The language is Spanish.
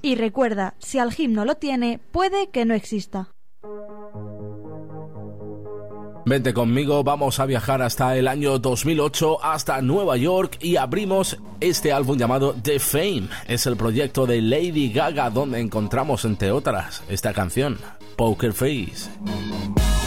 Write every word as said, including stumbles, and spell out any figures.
Y recuerda, si Al-Jim no lo tiene, puede que no exista. Vente conmigo, vamos a viajar hasta el año dos mil ocho, hasta Nueva York, y abrimos este álbum llamado The Fame. Es el proyecto de Lady Gaga, donde encontramos, entre otras, esta canción, Poker Face.